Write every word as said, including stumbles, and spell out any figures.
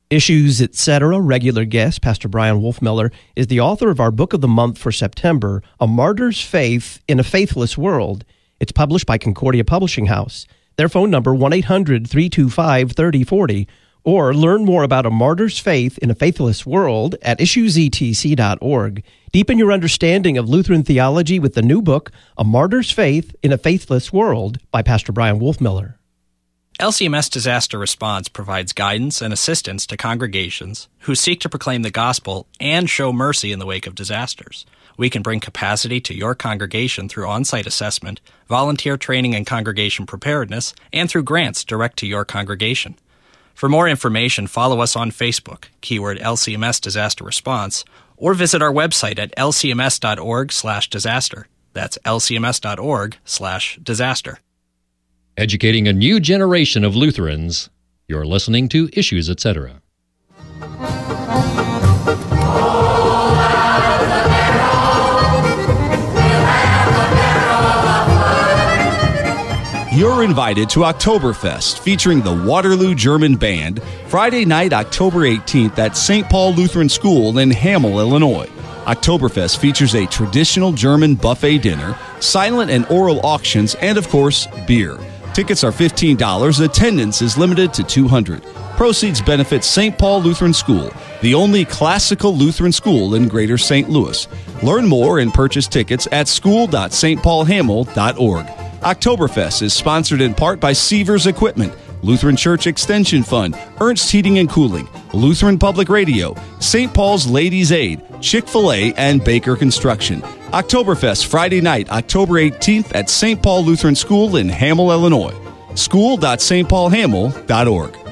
Issues, et cetera. Regular guest, Pastor Brian Wolfmueller, is the author of our book of the month for September, A Martyr's Faith in a Faithless World. It's published by Concordia Publishing House. Their phone number, one eight hundred, three two five, three oh four oh, or learn more about a martyr's faith in a faithless world at issues e t c dot org. Deepen your understanding of Lutheran theology with the new book, A Martyr's Faith in a Faithless World, by Pastor Brian Wolfmueller. L C M S Disaster Response provides guidance and assistance to congregations who seek to proclaim the gospel and show mercy in the wake of disasters. We can bring capacity to your congregation through on-site assessment, volunteer training and congregation preparedness, and through grants direct to your congregation. For more information, follow us on Facebook, keyword L C M S Disaster Response, or visit our website at l c m s dot org slash disaster. That's l c m s dot org slash disaster. Educating a new generation of Lutherans. You're listening to Issues, et cetera. You're invited to Oktoberfest, featuring the Waterloo German Band, Friday night, October eighteenth at Saint Paul Lutheran School in Hamel, Illinois. Oktoberfest features a traditional German buffet dinner, silent and oral auctions, and, of course, beer. Tickets are fifteen dollars. Attendance is limited to two hundred. Proceeds benefit Saint Paul Lutheran School, the only classical Lutheran school in Greater Saint Louis. Learn more and purchase tickets at school dot s t paul hamel dot org. Oktoberfest is sponsored in part by Seavers Equipment, Lutheran Church Extension Fund, Ernst Heating and Cooling, Lutheran Public Radio, Saint Paul's Ladies Aid, Chick-fil-A, and Baker Construction. Oktoberfest Friday night, October eighteenth at Saint Paul Lutheran School in Hamel, Illinois. school dot s t paul hamel dot org.